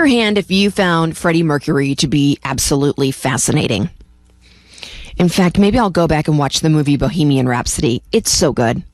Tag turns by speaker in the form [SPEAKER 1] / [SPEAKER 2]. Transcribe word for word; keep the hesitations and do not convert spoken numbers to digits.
[SPEAKER 1] your hand if you found Freddie Mercury to be absolutely fascinating. In fact, maybe I'll go back and watch the movie Bohemian Rhapsody. It's so good.